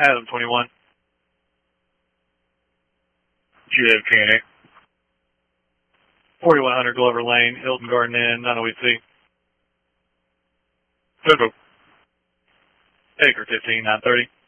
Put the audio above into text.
Adam 21. Juliet Candy. 4100 Glover Lane, Hilton Garden Inn, 908C. Central. Acre 15, 930.